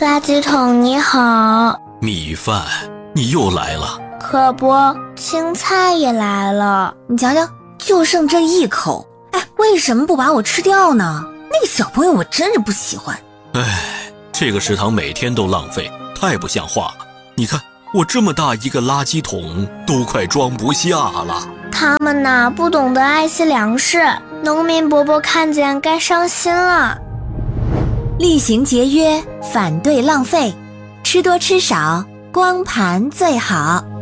垃圾桶你好。 米饭，你又来了。 可不，青菜也来了。 你瞧瞧，就剩这一口，为什么不把我吃掉呢？那个小朋友我真是不喜欢。 这个食堂每天都浪费，太不像话了。你看我这么大一个垃圾桶都快装不下了。 他们呐，不懂得爱惜粮食，农民伯伯看见该伤心了。 厉行节约，反对浪费，吃多吃少，光盘最好。